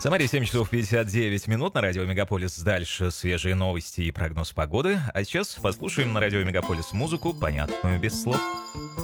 Самаре 7 часов 59 минут на радио Мегаполис. Дальше свежие новости и прогноз погоды. А сейчас послушаем на радио Мегаполис музыку, понятную без слов.